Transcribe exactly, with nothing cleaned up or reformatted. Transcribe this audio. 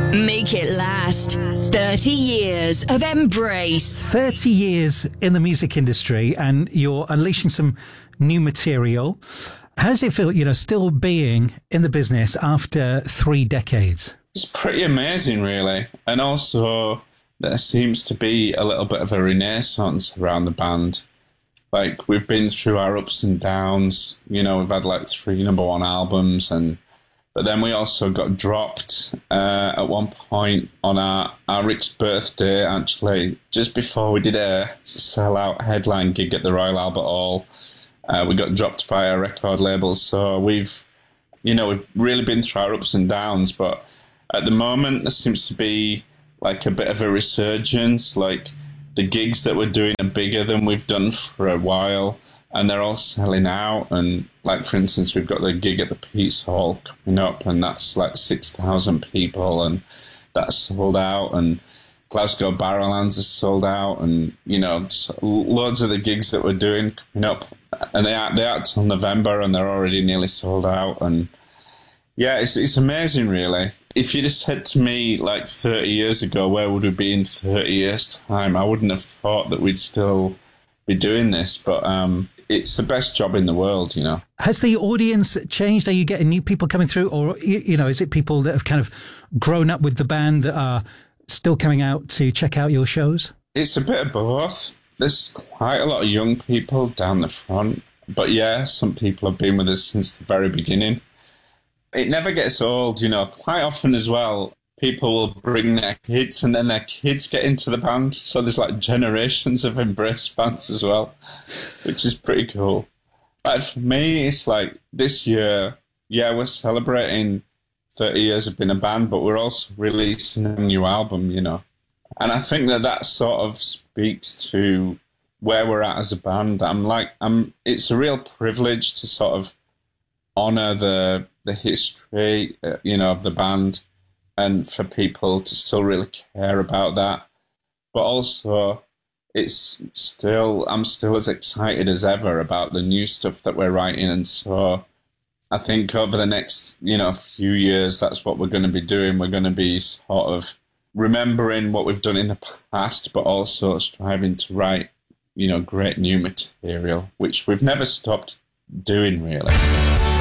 Make it last. thirty years of embrace. thirty years in the music industry, and you're unleashing some new material. How does it feel, you know, still being in the business after three decades? It's pretty amazing, really. And also, there seems to be a little bit of a renaissance around the band. Like, we've been through our ups and downs. You know, we've had like three number one albums, and but then we also got dropped uh, at one point on our, our Rick's birthday, actually, just before we did a sell-out headline gig at the Royal Albert Hall. Uh, we got dropped by our record labels. So we've, you know, we've really been through our ups and downs. But at the moment, there seems to be like a bit of a resurgence. Like, the gigs that we're doing are bigger than we've done for a while, and they're all selling out. And like, for instance, we've got the gig at the Peace Hall coming up, and that's like six thousand people, and that's sold out. And Glasgow Barrowlands is sold out, and, you know, loads of the gigs that we're doing coming up, and they aren't, they aren't till November, and they're already nearly sold out. And yeah, it's it's amazing, really. If you'd have said to me like thirty years ago, where would we be in thirty years' time, I wouldn't have thought that we'd still be doing this. But um, it's the best job in the world, you know. Has the audience changed? Are you getting new people coming through, or, you know, is it people that have kind of grown up with the band that are still coming out to check out your shows? It's a bit of both. There's quite a lot of young people down the front, but yeah, some people have been with us since the very beginning. It never gets old, you know. Quite often as well, people will bring their kids, and then their kids get into the band. So there's like generations of Embrace fans as well, which is pretty cool. But for me, it's like this year, yeah, we're celebrating thirty years of being a band, but we're also releasing a new album, you know. And I think that that sort of speaks to where we're at as a band. I'm like, I'm. It's a real privilege to sort of honour the the history, uh, you know, of the band, and for people to still really care about that. But also, it's still, I'm still as excited as ever about the new stuff that we're writing. And so I think over the next, you know, few years, that's what we're going to be doing. We're going to be sort of remembering what we've done in the past, but also striving to write, you know, great new material, which we've never stopped doing, really.